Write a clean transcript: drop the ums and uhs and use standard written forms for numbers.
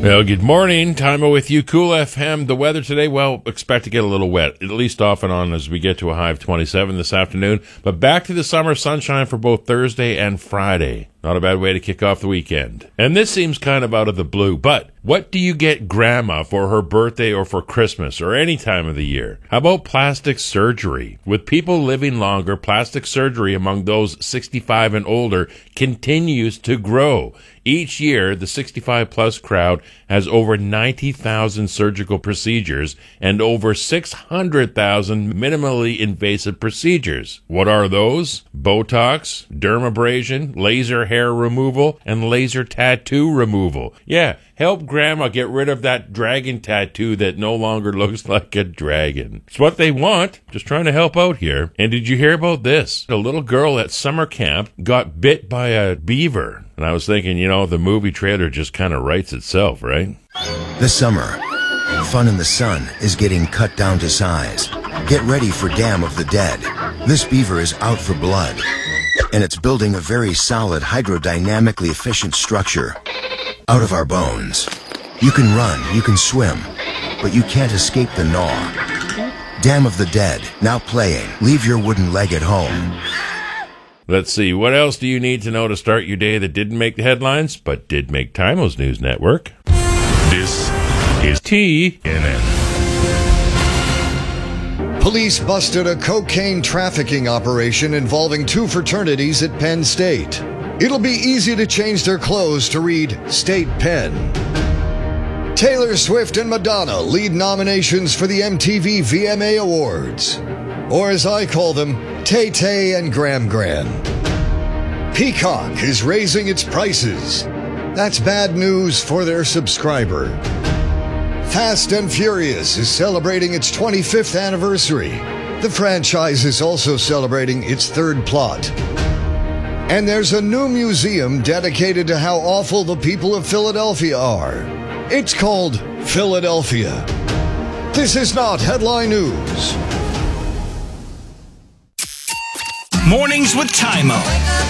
Well, good morning. Time with you. Cool FM. The weather today, well, expect to get a little wet, at least off and on as we get to a high of 27 this afternoon. But back to the summer sunshine for both Thursday and Friday. Not a bad way to kick off the weekend. And this seems kind of out of the blue, but what do you get Grandma for her birthday or for Christmas or any time of the year? How about plastic surgery? With people living longer, plastic surgery among those 65 and older continues to grow. Each year, the 65-plus crowd has over 90,000 surgical procedures and over 600,000 minimally invasive procedures. What are those? Botox, dermabrasion, laser hair removal, and laser tattoo removal. Yeah, help Grandma get rid of that dragon tattoo that no longer looks like a dragon. It's what they want. Just trying to help out here. And did you hear about this? A little girl at summer camp got bit by a beaver. And I was thinking, the movie trailer just kind of writes itself, right? This summer, fun in the sun is getting cut down to size. Get ready for Dam of the Dead. This beaver is out for blood, and it's building a very solid, hydrodynamically efficient structure out of our bones. You can run, you can swim, but you can't escape the gnaw. Dam of the Dead, now playing. Leave your wooden leg at home. Let's see, what else do you need to know to start your day that didn't make the headlines, but did make Timo's News Network? This is TNN. Police busted a cocaine trafficking operation involving two fraternities at Penn State. It'll be easy to change their clothes to read State Penn. Taylor Swift and Madonna lead nominations for the MTV VMA Awards. Or as I call them, Tay-Tay and Gram Gram. Peacock is raising its prices. That's bad news for their subscriber. Fast and Furious is celebrating its 25th anniversary. The franchise is also celebrating its third plot. And there's a new museum dedicated to how awful the people of Philadelphia are. It's called Philadelphia. This is not Headline News. Mornings with Timo.